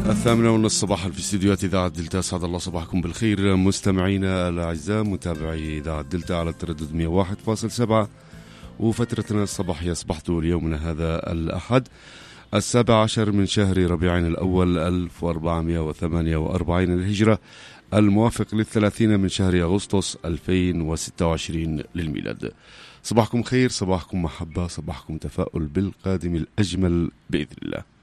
8:30 صباحا في استديوهات إذاعة دلتا. أسعد الله صباحكم بالخير مستمعينا الأعزاء متابعي إذاعة دلتا على التردد 101.7، وفترتنا الصباحية أصبحت ليومنا هذا الأحد 17 من شهر ربيع الأول 1448 الهجرة، الموافق لل30 من شهر أغسطس 2026 للميلاد. صباحكم خير، صباحكم محبة، صباحكم تفاؤل بالقادم الأجمل بإذن الله.